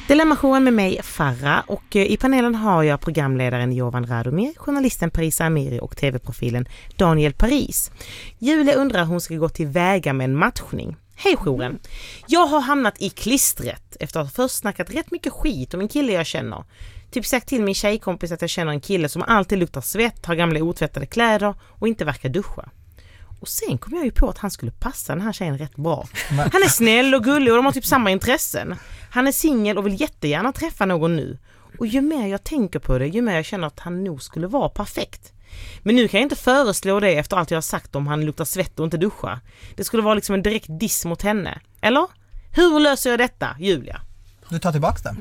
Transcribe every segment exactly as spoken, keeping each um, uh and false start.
Dilemmashowen med mig, Farah, och i panelen har jag programledaren Jovan Radomir, journalisten Parisa Amiri och tv-profilen Daniel Paris. Julia undrar hon ska gå till väga med en matchning. Hej jouren! Jag har hamnat i klistret efter att ha först snackat rätt mycket skit om en kille jag känner. Typ sagt till min tjejkompis att jag känner en kille som alltid luktar svett, har gamla otvättade kläder och inte verkar duscha. Och sen kom jag ju på att han skulle passa den här tjejen rätt bra. Han är snäll och gullig och de har typ samma intressen. Han är singel och vill jättegärna träffa någon nu. Och ju mer jag tänker på det, ju mer jag känner att han nog skulle vara perfekt. Men nu kan jag inte föreslå det efter allt jag har sagt om han luktar svett och inte duscha. Det skulle vara liksom en direkt diss mot henne. Eller? Hur löser jag detta, Julia? Du tar tillbaka den.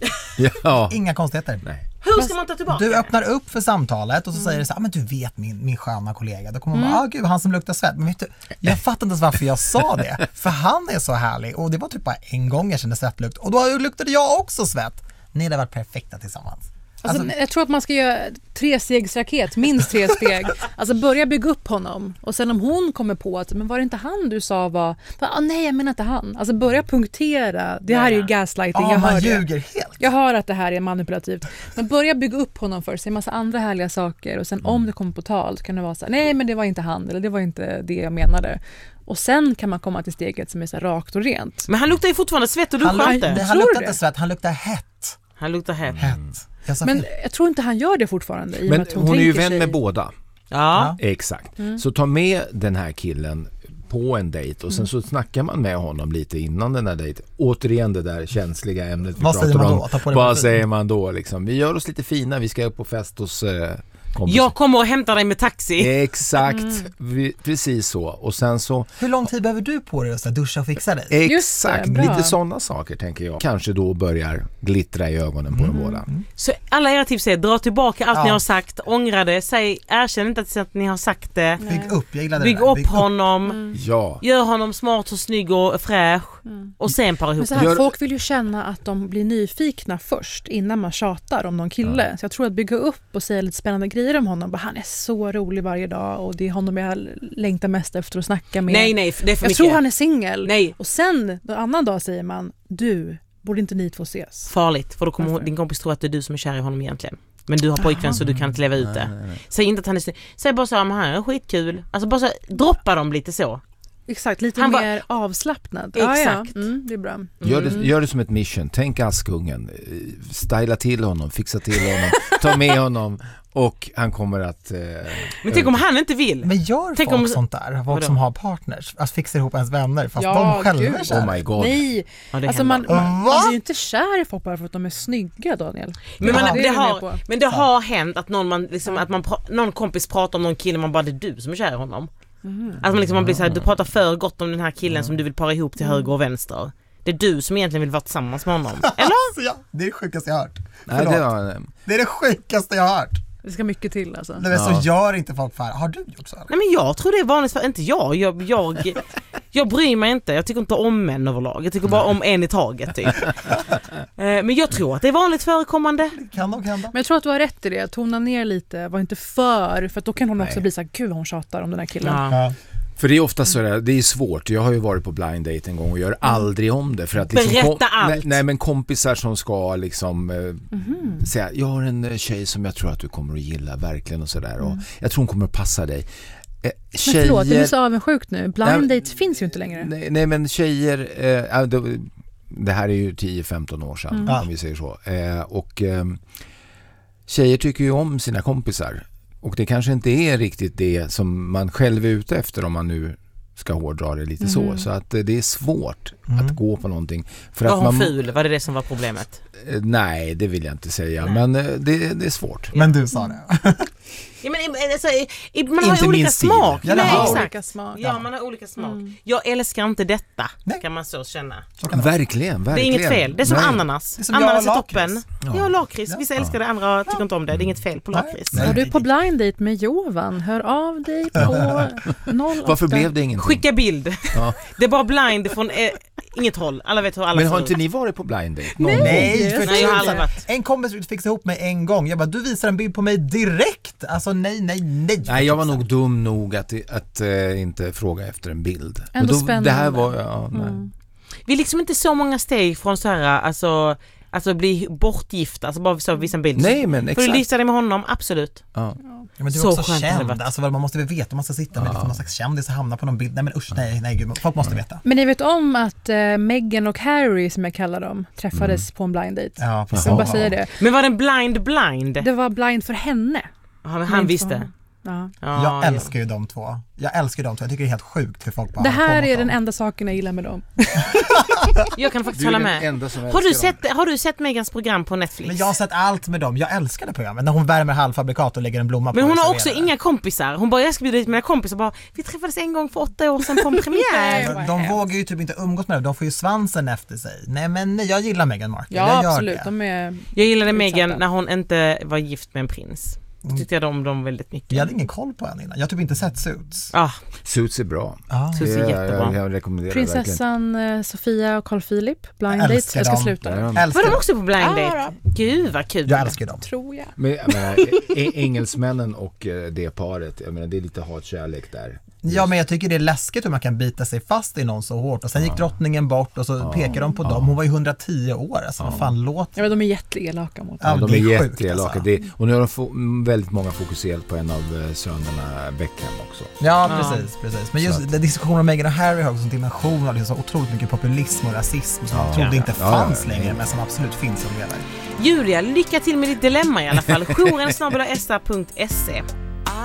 Ja. Inga konstigheter. Nej. Hur ska man ta tillbaka? Du öppnar upp för samtalet och så mm. säger du så här, men du vet min, min sköna kollega. Då kommer man mm. bara, ah, gud, han som luktar svett. Men vet du, jag fattar inte ens varför jag sa det. För han är så härlig. Och det var typ bara en gång jag kände svettlukt. Och då luktade jag också svett. Ni hade varit perfekta tillsammans. Alltså, alltså, jag tror att man ska göra tre stegs raket, minst tre steg. Alltså börja bygga upp honom. Och sen om hon kommer på att, men var det inte han du sa var... Ah, nej, jag menar inte han. Alltså börja punktera. Det här är ju gaslighting, ja, jag hör man det. ljuger helt. Jag hör att det här är manipulativt. Men börja bygga upp honom först. Se en massa andra härliga saker. Och sen mm. om det kommer på tal så kan det vara så här, nej men det var inte han. Eller det var inte det jag menade. Och sen kan man komma till steget som är så här rakt och rent. Men han luktar ju fortfarande svett och duschar inte. Nej, han luktar inte svett, han luktar hett. Han luktar hett. hett. Jag men jag tror inte han gör det fortfarande. I men att hon hon är ju vän sig. med båda. Ja. Exakt. Mm. Så ta med den här killen på en dejt och sen så snackar man med honom lite innan den här dejten. Återigen det där känsliga ämnet vi vad pratar säger man om. då? Vad säger man då? Liksom? Vi gör oss lite fina, vi ska upp på fest hos... Eh, Kompis. Jag kommer och hämtar dig med taxi. Exakt, mm. vi, precis så. Och sen så... Hur lång tid behöver du på dig att duscha och fixa dig? Exakt, det, lite sådana saker tänker jag. Kanske då börjar glittra i ögonen på mm. de båda. Mm. Så alla era tips är, dra tillbaka allt ja. ni har sagt, ångra det, säg, erkänn inte att ni har sagt det. Nej. Bygg upp, jag gillade Bygg det där. upp Bygg honom, mm. ja. gör honom smart och snygg och fräsch mm. och sen para ihop. Men så här, folk vill ju känna att de blir nyfikna först innan man tjatar om någon kille. Ja. Så jag tror att bygga upp och säga lite spännande grejer om honom, bara, han är så rolig varje dag och det är honom jag längtar mest efter att snacka med. Nej, nej, det är för jag mycket. tror han är singel. Nej. Och sen, en annan dag säger man, du, borde inte ni två ses? Farligt, för då kommer Varför? din kompis tro att det är du som är kär i honom egentligen. Men du har pojkvän så du kan inte leva ut det. Nej, nej, nej. Säg inte att han är snygg. Säg bara så här, men han är skitkul. Alltså bara så, droppa dem lite så. Exakt, lite han mer var... avslappnad. Exakt. Ja, ja. Mm, det är bra. Mm. Gör, det, gör det som ett mission. Tänk Askungen. Styla till honom, fixa till honom, ta med honom och han kommer att... Eh, men tänk om han inte vill. Men gör tänk folk om... sånt där? Folk som har partners. Alltså fixar ihop ens vänner fast ja, de själva är kära. Oh my god. Nej, ja, alltså man, man, man blir ju inte kär i folk bara för att de är snygga, Daniel. Men, man, det det har, men det har hänt att någon, man, liksom, ja. att man, någon kompis pratar om någon kille, man bara, det är du som är kär i honom. Mm. Att man, liksom, man blir så här, du pratar för gott om den här killen mm. som du vill para ihop till mm. höger och vänster. Det är du som egentligen vill vara tillsammans med honom. Eller? Ja, det är det sjukaste jag har hört. Nej, det, var... det är det sjukaste jag har hört. Det ska mycket till alltså. Nej, men så ja. gör inte folk för. Har du gjort så? Eller? Nej, men jag tror det är vanligt för inte jag. Jag, jag, jag bryr mig inte. Jag tycker inte om män överlag. Jag tycker bara om en i taget typ. Men jag tror att det är vanligt förekommande. Kan de, kan de. Men jag tror att du har rätt i det. Tona ner lite. Var inte för. För att då kan hon Nej. också bli så här, gud hon tjatar om den här killen. Ja. Ja. För det är ofta så där, det är svårt. Jag har ju varit på blind date en gång och gör mm. aldrig om det för att liksom berätta kom, allt. Nej, nej men kompisar som ska liksom eh, mm. säga, jag har en tjej som jag tror att du kommer att gilla verkligen och sådär och mm. jag tror hon kommer att passa dig. Eh, tjejer, men förlåt, du är så avundsjukt nu. Blind nej, dates finns ju inte längre. Nej, nej men tjejer eh, det, det här är ju tio femton år sedan mm. om vi säger så. Eh, och eh, tjejer tycker ju om sina kompisar. Och det kanske inte är riktigt det som man själv är ute efter om man nu ska hårdra det lite mm. så. Så att det är svårt mm. att gå på någonting. För var att hon man, ful? Var det det som var problemet? Nej, det vill jag inte säga. Nej. Men det, det är svårt. Men du sa det. Ja, men, alltså, man har ju olika smak. Ja, Nej, har exakt. Olika smak. Ja, man har olika smak. Mm. Jag älskar inte detta, Nej. kan man så känna. Så verkligen, verkligen. Det är inget fel. Det är som Nej. ananas. Det är som ananas är toppen. Ja, ja lakrits. Vissa ja. älskar det, andra tycker inte om det. Det är inget fel på lakrits. Är du på blind date med Jovan? Hör av dig på noll åtta. Varför blev det ingenting? Skicka bild. Ja. Det är bara blind från eh, inget håll. Alla vet hur alla Men har ser inte ut. ni varit på blind date? Nej, nej, för nej jag har aldrig varit. En kompis vill fixa ihop mig en gång. Jag bara, du visar en bild på mig direkt. Alltså nej, nej, nej. Nej, jag var nog dum nog att, att äh, inte fråga efter en bild. Ändå då, spännande. Det här var, ja, nej. Mm. Vi är liksom inte så många steg från så här, alltså Alltså bli bortgifta, alltså bara så visa en bild. Nej, men Får du exakt. gifta dig med honom? Absolut. Ja. Ja, men du är Så också skönt hade det känd, varit. alltså vad man måste väl veta om man ska sitta med Ja. liksom någon slags kändis och hamna på någon bild. Nej men usch, nej, nej gud, folk måste veta. Men ni vet om att eh, Meghan och Harry, som jag kallar dem, träffades på en blind date. Ja, precis. Jag vill bara säga det. Men var den blind blind? Det var blind för henne. Ja, men han Inte visste. för- Ja. Ja, Jag ja. älskar ju de två. Jag älskar ju de två. Jag tycker det är helt sjukt hur folk bara Det håller på här mot är den dem. enda saken jag gillar med dem. Jag kan faktiskt Du är hålla den med. enda som Har älskar du, dem. sett, har du sett Megans program på Netflix? Men jag har sett allt med dem. Jag älskar det programmet. När hon värmer halvfabrikat och lägger en blomma på Men hon och har också serverar det. inga kompisar. Hon bara, jag ska bjuda dit mina kompisar. Bara, vi träffades en gång för åtta år sedan på en premiär. De, de vågar ju typ inte umgås med det. De får ju svansen efter sig. Nej men jag gillar Meghan Markle. Ja, jag gör absolut. det. De är... Jag gillade Utsatta. Meghan när hon inte var gift med en prins. Då tyckte jag om dem väldigt mycket. Jag hade ingen koll på henne innan. Jag har typ inte sett Suits. Ah, Suits är bra. Ah. Suits är Det- jättebra. Jag, jag rekommenderar verkligen. Prinsessan eh, Sofia och Carl Philip, blind Jag date. älskar Jag ska dem. sluta nu. Ja. var Älskar de dem. också på blind Ja, date? Gud vad kul. Jag älskar dem. Tror jag. Men jag menar, e- engelsmännen och eh, det paret, jag menar, det är lite hatkärlek där. Ja men jag tycker det är läskigt hur man kan bita sig fast i någon så hårt och sen gick drottningen bort och så pekar de på dem. Hon var ju hundratio år, alltså vad fan låt. Ja, men de är jätteelaka mot Ja, Ja, men de det är är sjukt, jätteelaka. alltså. Det, och nu har de få, väldigt många fokuserat på en av eh, sönerna, Beckham också. Ja, Ja. precis, precis. Men Så just att- den diskussionen om Meghan och Harry har också en dimension av liksom så otroligt mycket populism och rasism som man Ja. trodde inte Ja, fanns ja, ja. längre men som absolut finns och lever. Julia, lycka till med ditt dilemma i alla fall. Jouren snabel-a s r punkt se.